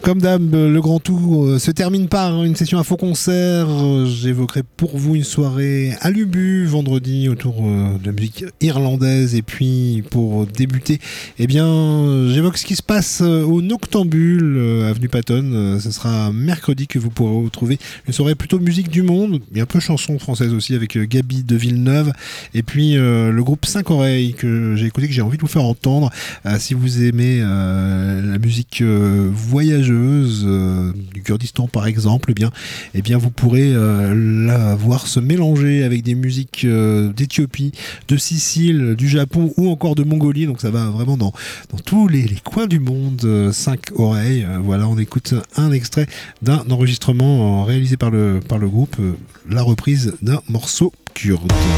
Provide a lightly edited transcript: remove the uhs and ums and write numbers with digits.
Comme d'hab, le grand tout se termine par une session à faux concert. J'évoquerai pour vous une soirée à l'Ubu vendredi autour de la musique irlandaise. Et puis pour débuter, eh bien, j'évoque ce qui se passe au Noctambule, avenue Patton. Ce sera mercredi que vous pourrez retrouver une soirée plutôt musique du monde. Il y a un peu chanson française aussi avec Gabi de Villeneuve. Et puis le groupe 5 Oreilles que j'ai écouté, que j'ai envie de vous faire entendre. Si vous aimez la musique voyageuse du Kurdistan par exemple, eh bien vous pourrez la voir se mélanger avec des musiques d'Éthiopie, de Sicile, du Japon ou encore de Mongolie. Donc ça va vraiment dans tous les coins du monde. 5 Oreilles. Voilà, on écoute un extrait d'un enregistrement réalisé par le groupe, la reprise d'un morceau kurde.